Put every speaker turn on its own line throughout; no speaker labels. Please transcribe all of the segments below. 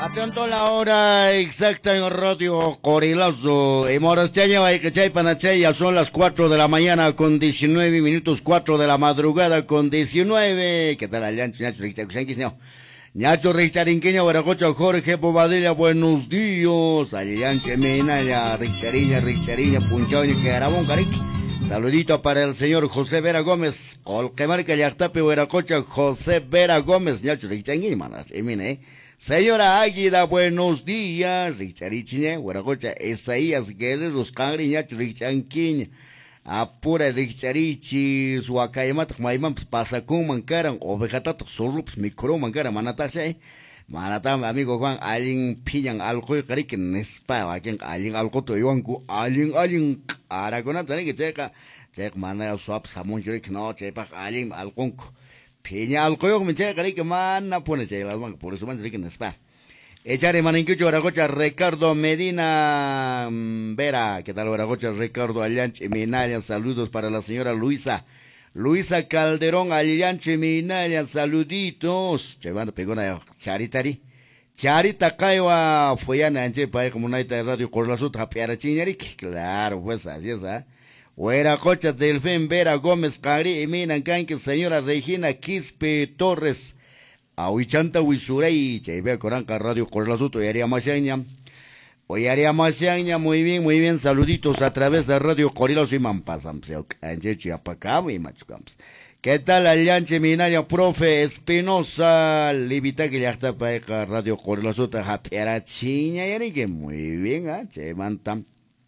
Atento a la hora exacta en Radio Corilazo. En Morasteña, Baicachay, Panachay, ya son las 4 de la mañana con 19 minutos, 4 de la madrugada con 19. ¿Qué tal, Aliancho? Ñacho Richarinqueño, Guaracocha, Jorge Bobadilla, buenos días. Aliancho, Menaya, Richariña, Punchaño, Quedarabón, Caric. Saludito para el señor José Vera Gómez. Olquemarca, Yactape, Guaracocha, José Vera Gómez. Ñacho Richarinqueño, manas, Señora Águila, buenos días. Richarichiña, Guaracocha, Esaías Guerrero, los Cangriñacho, Richanquiña. Apura Richarichi, Suacayamat, Maiman, Pasacum, Mancaran, Ovejatato, Sorup, Micro, Mancara, Manatache. Manatam, amigo Juan, Alin Pillan, Alcoy, Caric, Nespa, Alin Alcoto, Yuancu, Alin, Aragonata, Checa, Check Mana, Swap, Samon, Juric, no, Chepa, Alin, Alconco. Piña Alcoy, Mencheca, Caric, Mana, Pone, por eso man, Rick, Nespa. Echaré Manincucho, Guaracocha, Ricardo Medina Vera. ¿Qué tal, Guaracocha? Ricardo Allanche Minaya, saludos para la señora Luisa. Luisa Calderón Allanche Minaya, saluditos. Llevando pegona Charitari. Charita Caiwa, Foyana, Anche, para como una de radio Corlazo, Tapiara Chiñaric. Claro, pues así es, ¿ah? Guaracocha, Delfín Vera Gómez, Cari, y Minan Canque, señora Regina Quispe Torres. Ahuichanta Huisurey, Chebe Coranca Radio Corlazuto y Aria Machaña. Hoy Aria Machaña, muy bien, saluditos a través de Radio Corilazo y Mampasam, Anchechi Apacam y Machucams. ¿Qué tal, Alianche Minaya, profe Espinosa, Libita que ya está para Radio Corilazuto, Japiera Chiña, y que muy bien, Chemantam.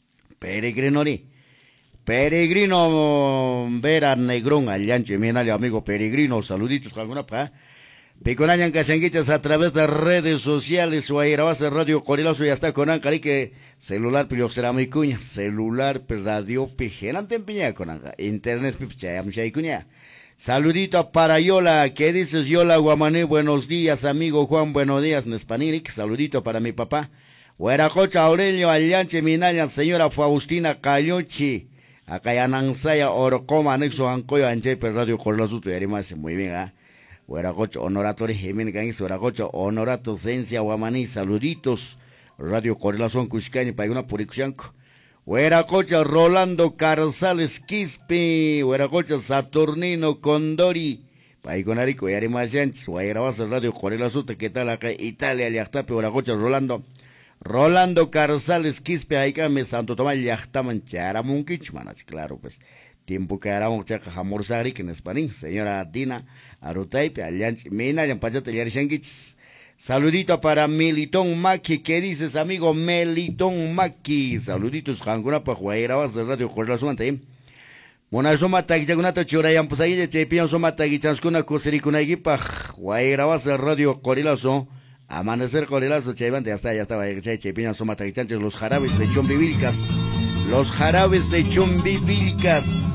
Peregrino Vera Negrón, Alianche Minaya, amigo Peregrino, saluditos con alguna pa. Piconayan Casanguichas a través de redes sociales o a Radio Corilazo y hasta con Ancarique, celular Pilloxera muy cuña, celular radio pijenante en piña con internet pichaya mucha cuña. Saludito para Yola, ¿qué dices Yola Guamaní? Buenos días amigo Juan, buenos días Nespaniric, saludito para mi papá. Hueracocha Aurelio Allanche Minaya, señora Faustina Cayochi, acá ya Nansaya Orocoma, anexo Ancoyo Anchepe Radio Corilazo, tu más muy bien, Hueracocho, Honoratori Jiménez Ganis, Hueracocho, Honorato, Cencia, Guamaní, saluditos, Radio Correlación Cuscaña, Payuna Puricuchanco, Hueracocho, Rolando Carzales Quispe, Hueracocho, Saturnino Condori, Paygunarico, Yarimachanch, Huayrabaza, Radio Correlación, ¿qué tal acá? Italia, Yachtape, Hueracocho, Rolando Carzales Quispe, Aicame, Santo Tomás, Yachtaman, Charamunquich, manas, claro, pues. Tiempo que hará un chaca jamor sari que en español, señora Dina Arutaipe, Alianche, Mina, Yampachate, Yarishanguich. Saludito para Melitón Maki, ¿qué dices, amigo? Melitón Maki, saluditos, Janguna, para Juairabas de Radio Correlación, Mona Soma Tagichagunata, Churayan, pues ahí, Chepion Soma Tagichanskuna, Cosericuna, Equipa, Juairabas de Radio Correlación, Amanecer Correlación, Chevante, hasta ya estaba, Chepion Soma Tagichanches, los jarabes de Chombivilcas. Los jarabes de Chombivilcas.